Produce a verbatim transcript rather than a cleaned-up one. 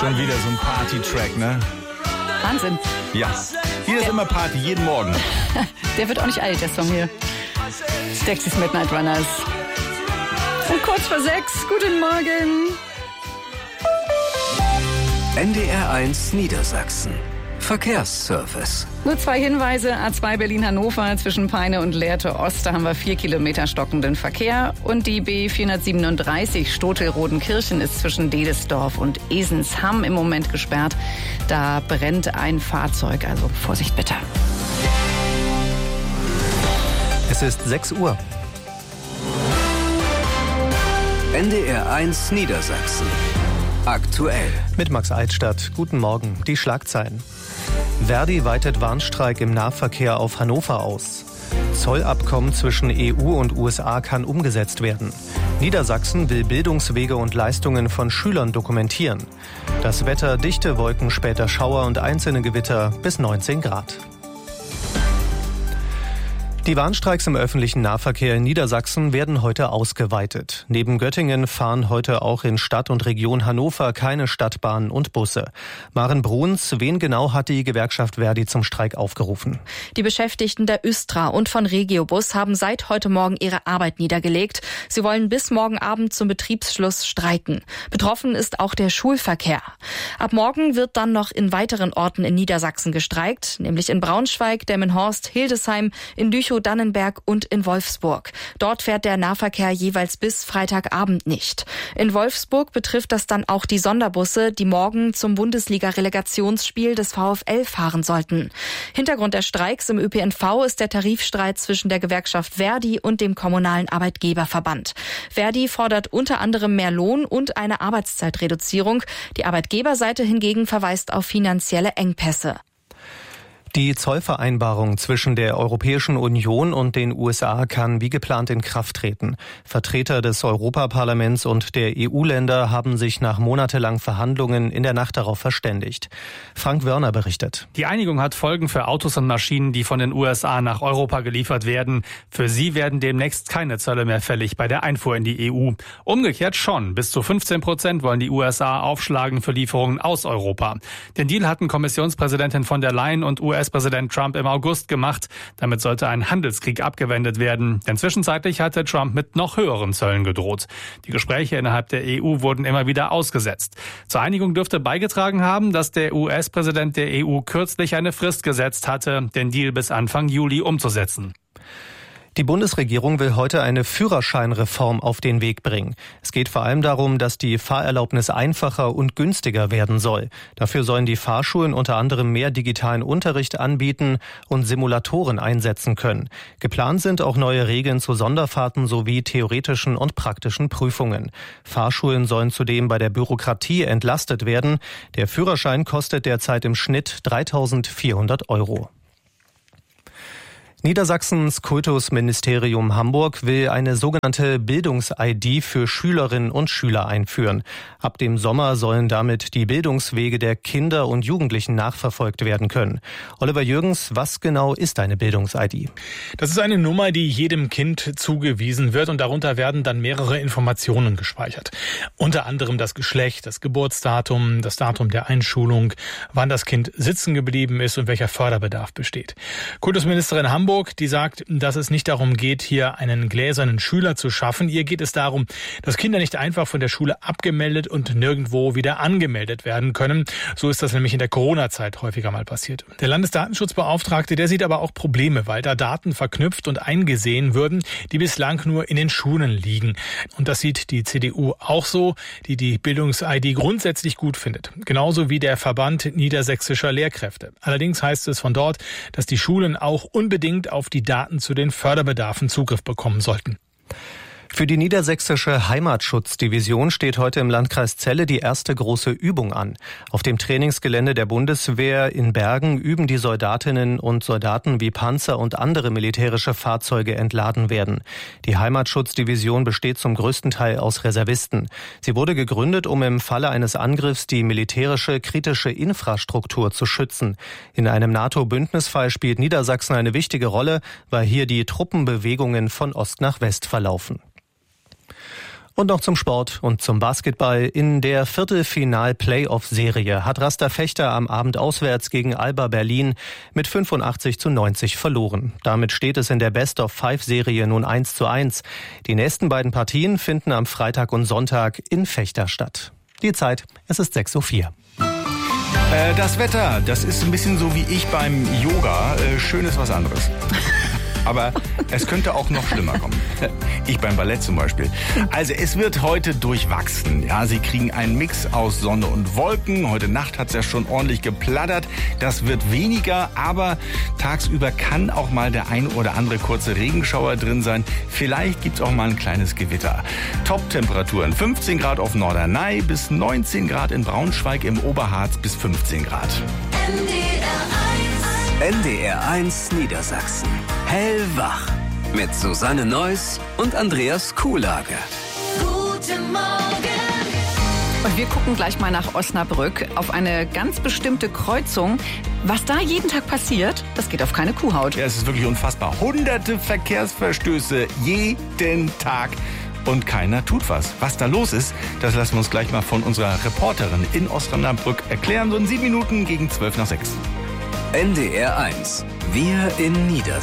Schon wieder so ein Party-Track, ne? Wahnsinn. Ja, hier ist immer Party, jeden Morgen. Der wird auch nicht alt, der Song hier. Dexys Midnight Runners. Und kurz vor sechs, guten Morgen. N D R eins Niedersachsen. Verkehrsservice. Nur zwei Hinweise. A zwei Berlin-Hannover zwischen Peine und Lehrte Ost. Da haben wir vier Kilometer stockenden Verkehr. Und die B vierhundertsiebenunddreißig Stotel-Rodenkirchen ist zwischen Dedesdorf und Esensham im Moment gesperrt. Da brennt ein Fahrzeug. Also Vorsicht bitte. Es ist sechs Uhr. N D R eins Niedersachsen. Aktuell. Mit Max Eitstadt. Guten Morgen. Die Schlagzeilen. Verdi weitet Warnstreik im Nahverkehr auf Hannover aus. Zollabkommen zwischen E U und U S A kann umgesetzt werden. Niedersachsen will Bildungswege und Leistungen von Schülern dokumentieren. Das Wetter: dichte Wolken, später Schauer und einzelne Gewitter bis neunzehn Grad. Die Warnstreiks im öffentlichen Nahverkehr in Niedersachsen werden heute ausgeweitet. Neben Göttingen fahren heute auch in Stadt und Region Hannover keine Stadtbahnen und Busse. Maren Bruns, wen genau hat die Gewerkschaft Verdi zum Streik aufgerufen? Die Beschäftigten der Östra und von Regiobus haben seit heute Morgen ihre Arbeit niedergelegt. Sie wollen bis morgen Abend zum Betriebsschluss streiken. Betroffen ist auch der Schulverkehr. Ab morgen wird dann noch in weiteren Orten in Niedersachsen gestreikt, nämlich in Braunschweig, Delmenhorst, Hildesheim, in Lüchow, Dannenberg und in Wolfsburg. Dort fährt der Nahverkehr jeweils bis Freitagabend nicht. In Wolfsburg betrifft das dann auch die Sonderbusse, die morgen zum Bundesliga-Relegationsspiel des VfL fahren sollten. Hintergrund der Streiks im Ö P N V ist der Tarifstreit zwischen der Gewerkschaft Verdi und dem kommunalen Arbeitgeberverband. Verdi fordert unter anderem mehr Lohn und eine Arbeitszeitreduzierung. Die Arbeitgeberseite hingegen verweist auf finanzielle Engpässe. Die Zollvereinbarung zwischen der Europäischen Union und den U S A kann wie geplant in Kraft treten. Vertreter des Europaparlaments und der E U-Länder haben sich nach monatelangen Verhandlungen in der Nacht darauf verständigt. Frank Wörner berichtet. Die Einigung hat Folgen für Autos und Maschinen, die von den U S A nach Europa geliefert werden. Für sie werden demnächst keine Zölle mehr fällig bei der Einfuhr in die E U. Umgekehrt schon. Bis zu fünfzehn Prozent wollen die U S A aufschlagen für Lieferungen aus Europa. Den Deal hatten Kommissionspräsidentin von der Leyen und U S Präsident Trump im August gemacht. Damit sollte ein Handelskrieg abgewendet werden. Denn zwischenzeitlich hatte Trump mit noch höheren Zöllen gedroht. Die Gespräche innerhalb der E U wurden immer wieder ausgesetzt. Zur Einigung dürfte beigetragen haben, dass der U S-Präsident der E U kürzlich eine Frist gesetzt hatte, den Deal bis Anfang Juli umzusetzen. Die Bundesregierung will heute eine Führerscheinreform auf den Weg bringen. Es geht vor allem darum, dass die Fahrerlaubnis einfacher und günstiger werden soll. Dafür sollen die Fahrschulen unter anderem mehr digitalen Unterricht anbieten und Simulatoren einsetzen können. Geplant sind auch neue Regeln zu Sonderfahrten sowie theoretischen und praktischen Prüfungen. Fahrschulen sollen zudem bei der Bürokratie entlastet werden. Der Führerschein kostet derzeit im Schnitt dreitausendvierhundert Euro. Niedersachsens Kultusministerium Hamburg will eine sogenannte Bildungs-I D für Schülerinnen und Schüler einführen. Ab dem Sommer sollen damit die Bildungswege der Kinder und Jugendlichen nachverfolgt werden können. Oliver Jürgens, was genau ist eine Bildungs-I D? Das ist eine Nummer, die jedem Kind zugewiesen wird und darunter werden dann mehrere Informationen gespeichert. Unter anderem das Geschlecht, das Geburtsdatum, das Datum der Einschulung, wann das Kind sitzen geblieben ist und welcher Förderbedarf besteht. Kultusministerin Hamburg, die sagt, dass es nicht darum geht, hier einen gläsernen Schüler zu schaffen. Ihr geht es darum, dass Kinder nicht einfach von der Schule abgemeldet und nirgendwo wieder angemeldet werden können. So ist das nämlich in der Corona-Zeit häufiger mal passiert. Der Landesdatenschutzbeauftragte, der sieht aber auch Probleme, weil da Daten verknüpft und eingesehen würden, die bislang nur in den Schulen liegen. Und das sieht die C D U auch so, die die Bildungs-I D grundsätzlich gut findet. Genauso wie der Verband niedersächsischer Lehrkräfte. Allerdings heißt es von dort, dass die Schulen auch unbedingt auf die Daten zu den Förderbedarfen Zugriff bekommen sollten. Für die niedersächsische Heimatschutzdivision steht heute im Landkreis Celle die erste große Übung an. Auf dem Trainingsgelände der Bundeswehr in Bergen üben die Soldatinnen und Soldaten, wie Panzer und andere militärische Fahrzeuge entladen werden. Die Heimatschutzdivision besteht zum größten Teil aus Reservisten. Sie wurde gegründet, um im Falle eines Angriffs die militärische kritische Infrastruktur zu schützen. In einem NATO-Bündnisfall spielt Niedersachsen eine wichtige Rolle, weil hier die Truppenbewegungen von Ost nach West verlaufen. Und noch zum Sport und zum Basketball. In der Viertelfinal-Playoff-Serie hat Raster Fechter am Abend auswärts gegen Alba Berlin mit fünfundachtzig zu neunzig verloren. Damit steht es in der Best-of-Five-Serie nun eins zu eins. Die nächsten beiden Partien finden am Freitag und Sonntag in Fechter statt. Die Zeit, es ist sechs Uhr vier. Äh, das Wetter, das ist ein bisschen so wie ich beim Yoga. Äh, schön ist was anderes. Aber es könnte auch noch schlimmer kommen. Ich beim Ballett zum Beispiel. Also es wird heute durchwachsen. Ja, Sie kriegen einen Mix aus Sonne und Wolken. Heute Nacht hat es ja schon ordentlich geplattert. Das wird weniger, aber tagsüber kann auch mal der ein oder andere kurze Regenschauer drin sein. Vielleicht gibt's auch mal ein kleines Gewitter. Top-Temperaturen fünfzehn Grad auf Norderney bis neunzehn Grad in Braunschweig, im Oberharz bis fünfzehn Grad. N D R eins Niedersachsen. Hellwach. Mit Susanne Neuss und Andreas Kuhlage. Guten Morgen. Und wir gucken gleich mal nach Osnabrück auf eine ganz bestimmte Kreuzung. Was da jeden Tag passiert, das geht auf keine Kuhhaut. Ja, es ist wirklich unfassbar. Hunderte Verkehrsverstöße jeden Tag. Und keiner tut was. Was da los ist, das lassen wir uns gleich mal von unserer Reporterin in Osnabrück erklären. So in sieben Minuten gegen zwölf nach sechs. N D R eins. Wir in Niedersachsen.